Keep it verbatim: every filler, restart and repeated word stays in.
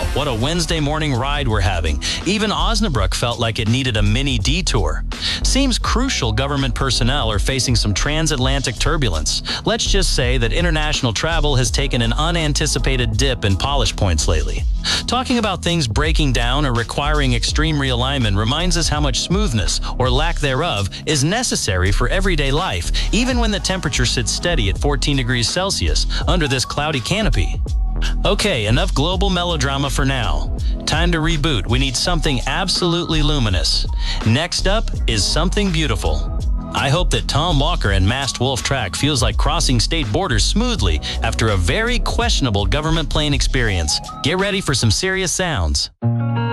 what a Wednesday morning ride we're having. Even Osnabrück felt like it needed a mini detour. Seems crucial government personnel are facing some transatlantic turbulence. Let's just say that international travel has taken an unanticipated dip in polish points lately. Talking about things breaking down or requiring extreme realignment reminds us how much smoothness, or lack thereof, is necessary for everyday life, even when the temperature sits steady at fourteen degrees Celsius under this cloudy canopy. Okay, enough global melodrama for now. Time to reboot. We need something absolutely luminous. Next up is something beautiful. I hope that Tom Walker and Masked Wolf track feels like crossing state borders smoothly after a very questionable government plane experience. Get ready for some serious sounds.